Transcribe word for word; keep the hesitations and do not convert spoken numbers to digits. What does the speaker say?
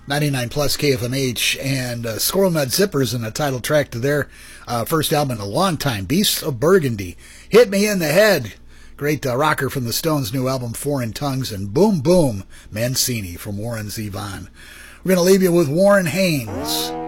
ninety-nine plus K F M H, and uh, Squirrel Nut Zippers in the title track to their uh, first album in a long time, Beasts of Burgundy. Hit Me in the Head, great uh, rocker from the Stones' new album, Foreign Tongues, and Boom Boom Mancini from Warren Zevon. We're going to leave you with Warren Haynes.